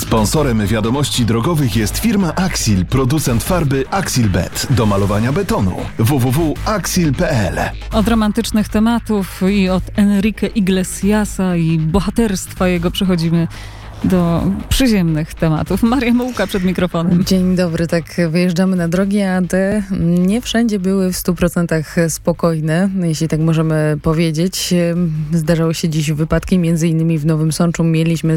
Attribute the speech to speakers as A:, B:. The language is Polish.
A: Sponsorem wiadomości drogowych jest firma Axil, producent farby Axilbet do malowania betonu. www.axil.pl.
B: Od romantycznych tematów i od Enrique Iglesiasa i bohaterstwa jego przechodzimy do przyziemnych tematów. Maria Mułka przed mikrofonem.
C: Dzień dobry, tak wyjeżdżamy na drogi, a te nie wszędzie były w 100% spokojne, jeśli tak możemy powiedzieć. Zdarzały się dziś wypadki, między innymi w Nowym Sączu mieliśmy